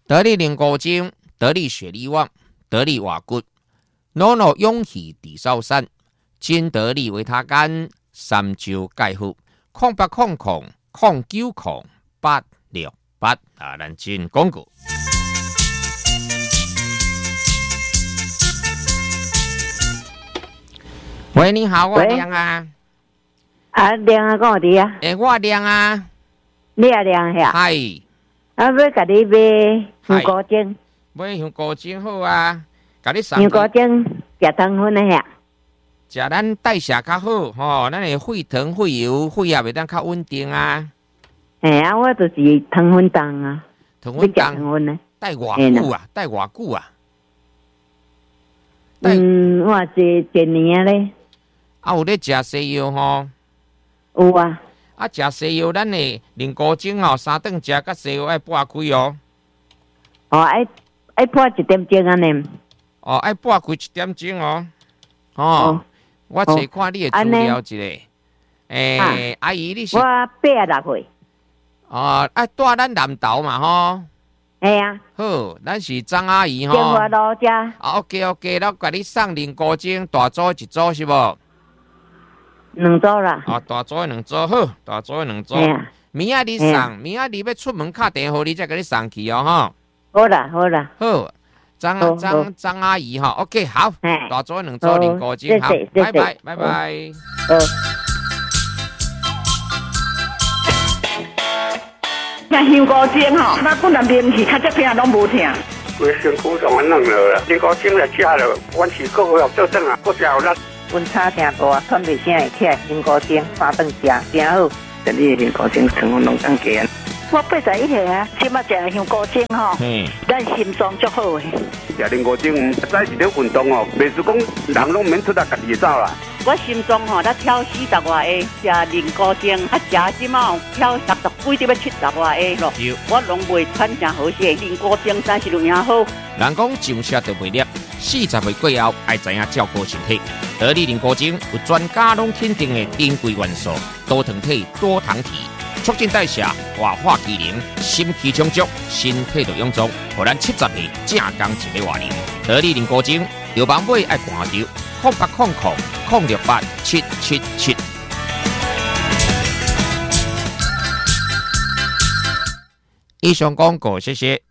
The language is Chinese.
得力灵骨精，得力血力旺，得力瓦骨，脑脑勇气地少山，金得力维他干，三周钙腹，0800090868啊，咱进广告。喂，你好，我亮啊。 啊，亮啊，讲伫啊。 我亮啊。 你也亮遐？ 系。 啊，要甲你买香菇精。 买香菇精好啊，甲你送。 香菇精食糖分的遐。 食咱代谢较好，吼，咱的血糖、血油、血压袂当较稳定啊。 啊，我就是糖分重啊。 糖分重。 糖分呢？ 带偌久啊？带偌久啊？ 我一年咧。 啊，有咧食西药吼？ 有啊。 啊，食西药，咱的灵菇精哦，3顿食，甲西药爱半开哦。 哦，爱半1点钟安尼。 哦，爱半开1点钟哦。哦，我找看你的资料一下。阿姨你是？ 我86岁。 哦，爱住咱南投嘛吼。 系啊。 好，咱是张阿姨吼。 中华路遮。 OK，咱甲你送灵菇精，大组一组是无 ？2组啦。 哦，大组的2组好，大组的2组。明仔你送，明仔你要出门敲电话，你再甲你送去哦吼。 好啦，好啦。 好，张阿姨哈 ，OK， 好，大组2组灵菇精，好，拜拜，拜拜。 那香菇精吼，那本来面去较这片拢无疼。 我身躯上软了，灵菇精来食了，阮是够好做阵啊，够食有力。 温差挺大，喘袂声会起来，灵菇精3顿食，真好。这里灵菇精成分拢增加。我81岁啊，即马食香菇精吼，咱心脏足好诶。 食灵菇精，早一点运动哦，袂是讲人拢免出来家己走啦。 我心脏吼，才跳40外下，食灵菇精，食即马跳60几要70外下咯。我拢袂喘真好势，灵菇精真是有影好。 人讲上车就袂粒，40岁过后爱知影照顾身体。得力灵菇精有专家拢肯定的珍贵元素，多糖体、多糖体。促进代谢、活化机能、心气充足，身体就臃肿，互咱70岁正刚一个活龄。得力灵菇精，药房买爱看着0800-068-777。以上广告，谢谢。